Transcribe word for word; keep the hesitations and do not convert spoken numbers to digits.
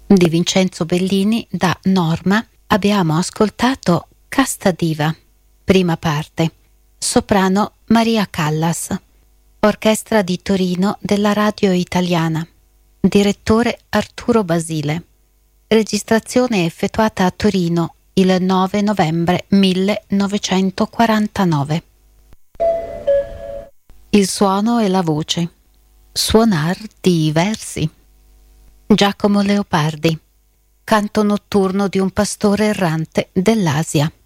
Di Vincenzo Bellini. Da Norma abbiamo ascoltato Casta Diva, prima parte, soprano Maria Callas, orchestra di Torino della Radio Italiana, direttore Arturo Basile, registrazione effettuata a Torino il nove novembre millenovecentoquarantanove. Il suono e la voce, suonar di versi. Giacomo Leopardi, canto notturno di un pastore errante dell'Asia.